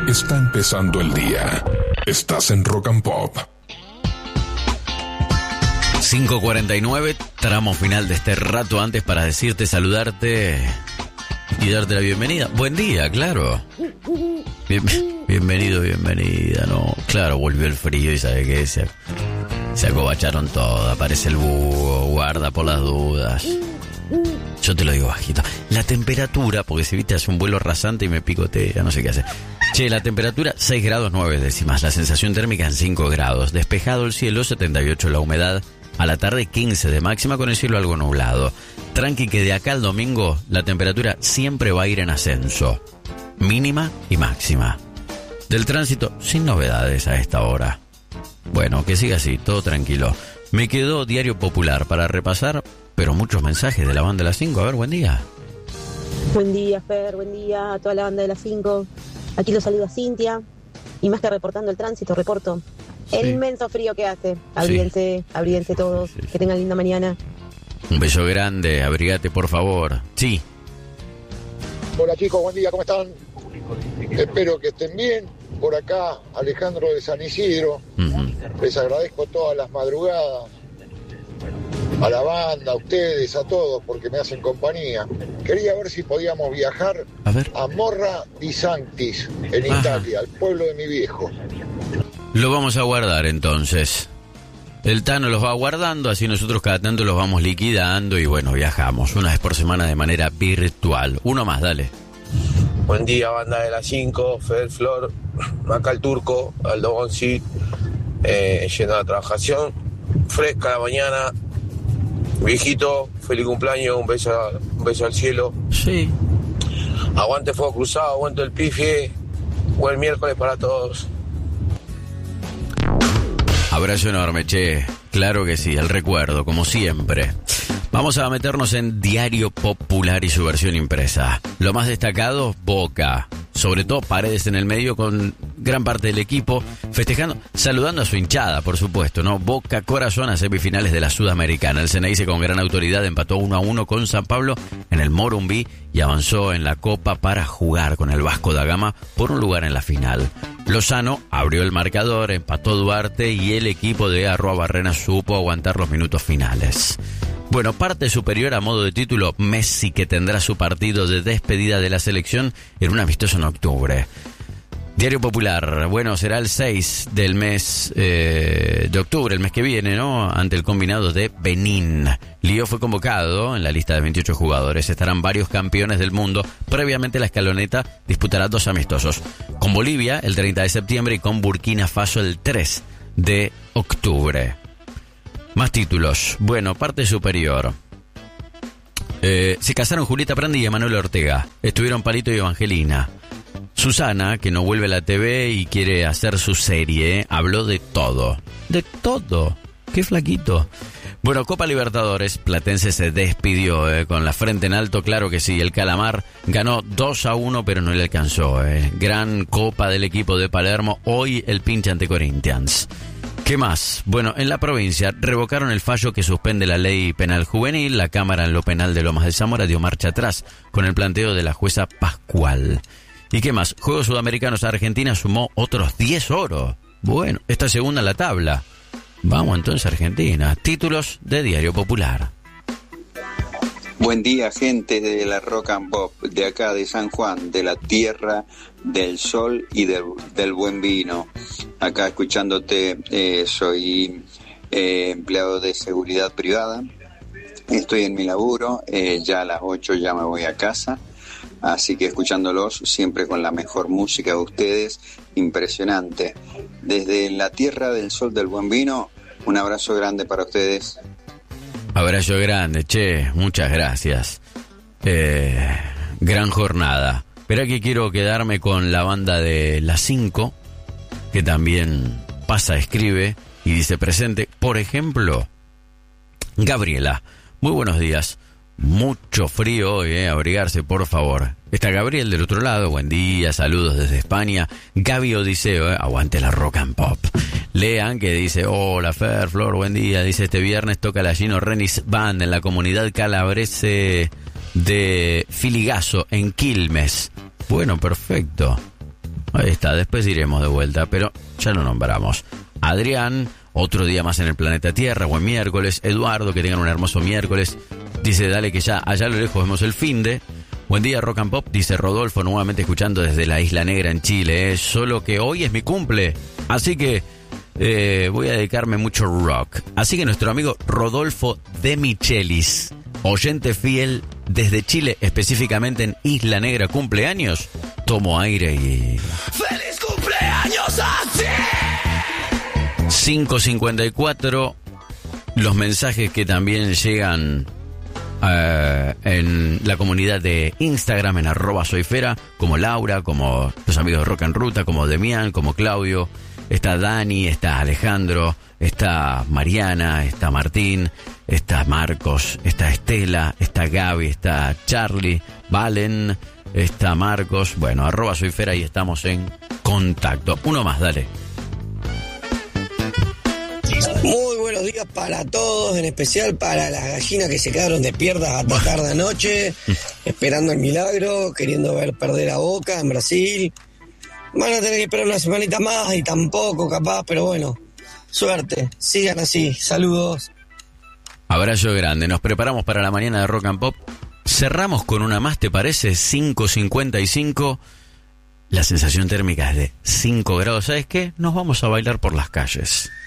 Está empezando el día. Estás en Rock and Pop. 5:49, tramo final de este rato antes para decirte, saludarte y darte la bienvenida. Buen día, claro. Bienvenido, bienvenida, ¿no? Claro, volvió el frío y sabe que se acobacharon todo. Aparece el búho, guarda por las dudas. Yo te lo digo bajito. La temperatura, porque si viste hace un vuelo rasante y me picotea, no sé qué hace. Che, la temperatura 6 grados 9 décimas, la sensación térmica en 5 grados, despejado el cielo, 78 la humedad, a la tarde 15 de máxima con el cielo algo nublado. Tranqui que de acá al domingo la temperatura siempre va a ir en ascenso, mínima y máxima. Del tránsito sin novedades a esta hora. Bueno, que siga así, todo tranquilo. Me quedó Diario Popular para repasar, pero muchos mensajes de la banda de las 5. A ver, buen día. Buen día, Fer, buen día a toda la banda de las 5. Aquí los saluda Cintia. Y más que reportando el tránsito, reporto el inmenso frío que hace. Abríguense, abríguense todos. Sí. Que tengan linda mañana. Un beso grande, abrigate por favor. Sí. Hola chicos, buen día, ¿cómo están? Espero que estén bien. Por acá, Alejandro de San Isidro. Les agradezco todas las madrugadas. A la banda, a ustedes, a todos, porque me hacen compañía. Quería ver si podíamos viajar a Morra di Sanctis, en Italia, al pueblo de mi viejo. Lo vamos a guardar entonces. El Tano los va guardando, así nosotros cada tanto los vamos liquidando y bueno, viajamos una vez por semana de manera virtual. Uno más, dale. Buen día, banda de las 5, Fedel Flor, acá el Turco, Aldo Gonzi, yendo a la trabajación, fresca la mañana. Viejito, feliz cumpleaños, un beso al cielo. Sí. Aguante Fuego Cruzado, aguante el Pifie. Buen miércoles para todos. Abrazo enorme, che. Claro que sí, el recuerdo, como siempre. Vamos a meternos en Diario Popular y su versión impresa. Lo más destacado, Boca. Sobre todo Paredes en el medio con gran parte del equipo festejando, saludando a su hinchada, por supuesto, ¿no? Boca Corazón a semifinales de la Sudamericana. El Ceneice con gran autoridad empató 1-1 con San Pablo en el Morumbi y avanzó en la Copa para jugar con el Vasco da Gama por un lugar en la final. Lozano abrió el marcador, empató Duarte y el equipo de Arruabarrena supo aguantar los minutos finales. Bueno, parte superior a modo de título, Messi, que tendrá su partido de despedida de la selección en un amistoso en octubre. Diario Popular, bueno, será el 6 del mes de octubre, el mes que viene, ¿no? Ante el combinado de Benín. Lío fue convocado en la lista de 28 jugadores. Estarán varios campeones del mundo. Previamente la escaloneta disputará 2 amistosos. Con Bolivia el 30 de septiembre y con Burkina Faso el 3 de octubre. Más títulos. Bueno, parte superior. Se casaron Julieta Prandi y Emanuel Ortega. Estuvieron Palito y Evangelina. Susana, que no vuelve a la TV y quiere hacer su serie, habló de todo. De todo. Qué flaquito. Bueno, Copa Libertadores, Platense se despidió con la frente en alto, claro que sí. El Calamar ganó 2-1, pero no le alcanzó. Gran Copa del equipo de Palermo. Hoy el pinche ante Corinthians. ¿Qué más? Bueno, en la provincia revocaron el fallo que suspende la ley penal juvenil. La Cámara en lo penal de Lomas de Zamora dio marcha atrás con el planteo de la jueza Pascual. ¿Y qué más? Juegos Sudamericanos, Argentina sumó otros 10 oros. Bueno, está segunda en la tabla. Vamos entonces a Argentina. Títulos de Diario Popular. Buen día, gente de la Rock and Pop, de acá de San Juan, de la tierra del sol y del buen vino. Acá escuchándote, soy empleado de seguridad privada. Estoy en mi laburo, ya a las 8 ya me voy a casa. Así que escuchándolos siempre con la mejor música de ustedes, impresionante. Desde la tierra del sol del buen vino, un abrazo grande para ustedes. Abrazo grande, che, muchas gracias. Gran jornada. Espera que quiero quedarme con la banda de las 5, que también pasa, escribe y dice presente. Por ejemplo, Gabriela, muy buenos días. Mucho frío hoy, abrigarse, por favor. Está Gabriel del otro lado, buen día, saludos desde España. Gaby Odiseo, aguante la Rock and Pop. Lean, que dice, hola Fer, Flor, buen día. Dice, este viernes toca la Gino Renis Band en la comunidad calabrese de Filigazo, en Quilmes. Bueno, perfecto. Ahí está, después iremos de vuelta, pero ya lo nombramos. Adrián, otro día más en el planeta Tierra, buen miércoles. Eduardo, que tengan un hermoso miércoles. Dice, dale que ya allá a lo lejos vemos el finde. Buen día, Rock and Pop, dice Rodolfo, nuevamente escuchando desde la Isla Negra en Chile. Solo que hoy es mi cumple, así que voy a dedicarme mucho rock. Así que nuestro amigo Rodolfo de Michelis, oyente fiel desde Chile, específicamente en Isla Negra, cumpleaños. Tomo aire y... ¡Feliz cumpleaños a ti! 5:54, los mensajes que también llegan en la comunidad de Instagram, en @soyfera, como Laura, como los amigos de Rock en Ruta, como Demián, como Claudio. Está Dani, está Alejandro, está Mariana, está Martín, está Marcos, está Estela, está Gaby, está Charlie, Valen, está Marcos. Bueno, @soyfera y estamos en contacto. Uno más, dale. Muy buenos días para todos, en especial para las gallinas que se quedaron de pierdas hasta tarde anoche, esperando el milagro, queriendo ver perder a Boca en Brasil. Van a tener que esperar una semanita más y tampoco capaz, pero bueno, suerte, sigan así, saludos. Abrazo grande, nos preparamos para la mañana de Rock and Pop. Cerramos con una más, ¿te parece? 5:55. La sensación térmica es de 5 grados. ¿Sabes qué? Nos vamos a bailar por las calles.